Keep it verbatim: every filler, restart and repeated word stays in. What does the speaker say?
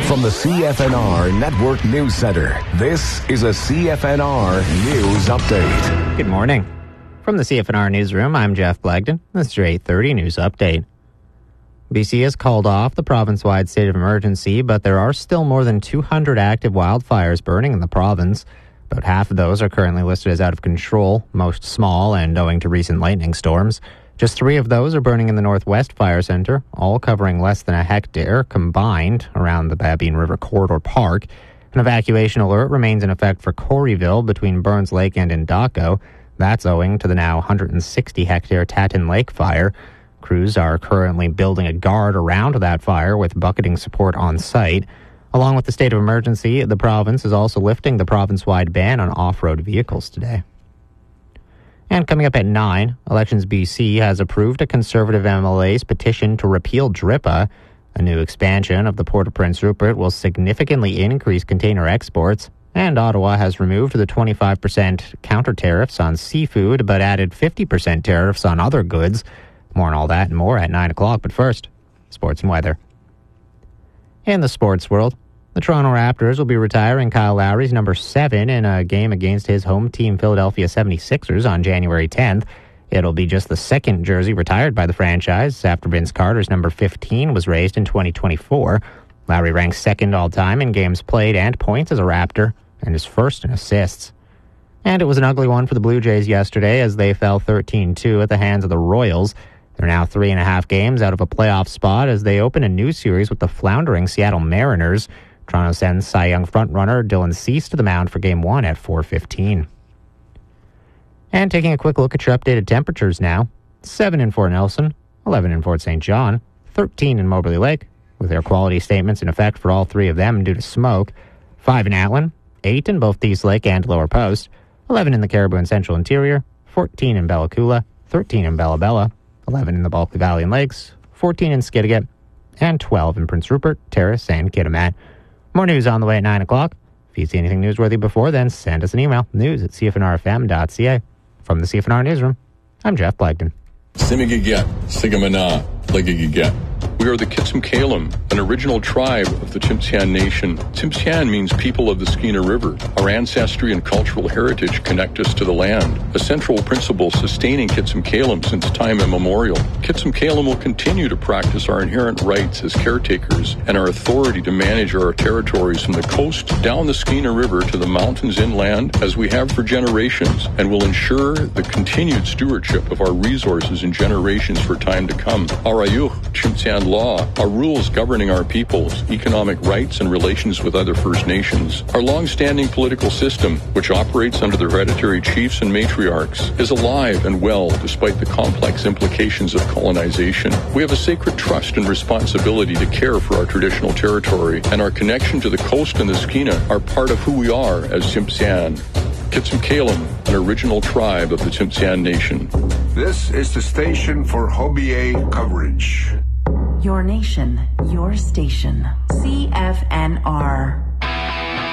From the C F N R Network News Center, this is a C F N R News Update. Good morning. From the C F N R Newsroom, I'm Jeff Blagden. This is your eight thirty News Update. B C has called off the province-wide state of emergency, but there are still more than two hundred active wildfires burning in the province. About half of those are currently listed as out of control, most small and owing to recent lightning storms. Just three of those are burning in the Northwest Fire Centre, all covering less than a hectare combined around the Babine River Corridor Park. An evacuation alert remains in effect for Coreyville between Burns Lake and Indaco. That's owing to the now one hundred sixty hectare Tatton Lake fire. Crews are currently building a guard around that fire with bucketing support on site. Along with the state of emergency, the province is also lifting the province-wide ban on off-road vehicles today. And coming up at nine, Elections B C has approved a Conservative M L A's petition to repeal DRIPA. A new expansion of the Port of Prince Rupert will significantly increase container exports. And Ottawa has removed the twenty-five percent counter tariffs on seafood, but added fifty percent tariffs on other goods. More on all that and more at nine o'clock. But first, sports and weather. In the sports world, the Toronto Raptors will be retiring Kyle Lowry's number seven in a game against his home team Philadelphia seventy-sixers on January tenth. It'll be just the second jersey retired by the franchise after Vince Carter's number fifteen was raised in twenty twenty-four. Lowry ranks second all-time in games played and points as a Raptor, and is first in assists. And it was an ugly one for the Blue Jays yesterday as they fell thirteen two at the hands of the Royals. They're now three and a half games out of a playoff spot as they open a new series with the floundering Seattle Mariners. Toronto sends Cy Young frontrunner Dylan Cease to the mound for Game one at four fifteen. And taking a quick look at your updated temperatures now. seven in Fort Nelson, eleven in Fort Saint John, thirteen in Moberly Lake, with air quality statements in effect for all three of them due to smoke. five in Atlin, eight in both East Lake and Lower Post, eleven in the Caribou and Central Interior, fourteen in Bella Coola, thirteen in Bella Bella, eleven in the Bulkley Valley and Lakes, fourteen in Skidegate, and twelve in Prince Rupert, Terrace, and Kitimat. More news on the way at nine o'clock. If you see anything newsworthy before then, send us an email, news at c f n r f m dot c a. From the C F N R Newsroom, I'm Jeff Blagden. Simigiget, Sigamana, Ligigiget. We are the Kitsum-Kalem, an original tribe of the Tsimshian Nation. Tsimshian means people of the Skeena River. Our ancestry and cultural heritage connect us to the land, a central principle sustaining Kitsum-Kalem since time immemorial. Kitsum-Kalem will continue to practice our inherent rights as caretakers and our authority to manage our territories from the coast down the Skeena River to the mountains inland as we have for generations, and will ensure the continued stewardship of our resources in generations for time to come. Our Ayuch, Tsimshian law, our rules governing our peoples, economic rights, and relations with other First Nations. Our long-standing political system, which operates under the hereditary chiefs and matriarchs, is alive and well despite the complex implications of colonization. We have a sacred trust and responsibility to care for our traditional territory, and our connection to the coast and the Skeena are part of who we are as Tsimshian. Kitsum-Kalem, an original tribe of the Tsimshian Nation. This is the station for Hobier coverage. Your nation, your station. C F N R.